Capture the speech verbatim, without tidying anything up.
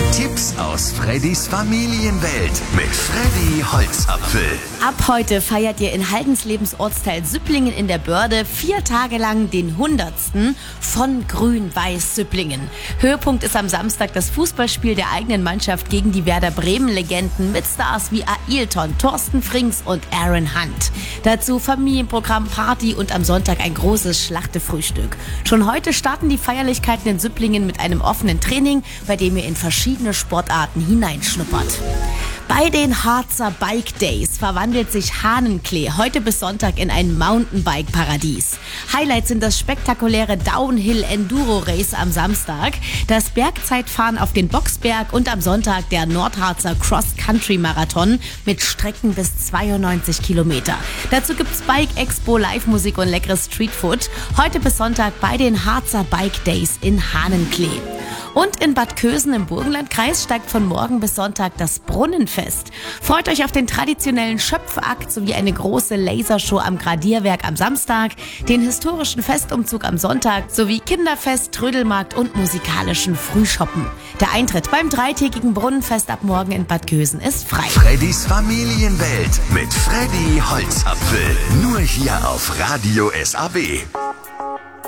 Tipps aus Freddys Familienwelt mit Freddy Holzapfel. Ab heute feiert ihr in Haldens Lebensortsteil Süpplingen in der Börde vier Tage lang den hundertsten von Grün-Weiß Süpplingen. Höhepunkt ist am Samstag das Fußballspiel der eigenen Mannschaft gegen die Werder Bremen-Legenden mit Stars wie Ailton, Thorsten Frings und Aaron Hunt. Dazu Familienprogramm, Party und am Sonntag ein großes Schlachtefrühstück. Schon heute starten die Feierlichkeiten in Süpplingen mit einem offenen Training, bei dem ihr in verschiedene Sportarten hineinschnuppert. Bei den Harzer Bike Days verwandelt sich Hahnenklee heute bis Sonntag in ein Mountainbike-Paradies. Highlights sind das spektakuläre Downhill-Enduro-Race am Samstag, das Bergzeitfahren auf den Boxberg und am Sonntag der Nordharzer Cross-Country-Marathon mit Strecken bis zweiundneunzig Kilometer. Dazu gibt's Bike-Expo, Live-Musik und leckeres Streetfood. Heute bis Sonntag bei den Harzer Bike Days in Hahnenklee. Und in Bad Kösen im Burgenlandkreis steigt von morgen bis Sonntag das Brunnenfest. Freut euch auf den traditionellen Schöpfakt sowie eine große Lasershow am Gradierwerk am Samstag, den historischen Festumzug am Sonntag sowie Kinderfest, Trödelmarkt und musikalischen Frühschoppen. Der Eintritt beim dreitägigen Brunnenfest ab morgen in Bad Kösen ist frei. Freddys Familienwelt mit Freddy Holzapfel. Nur hier auf Radio S A B.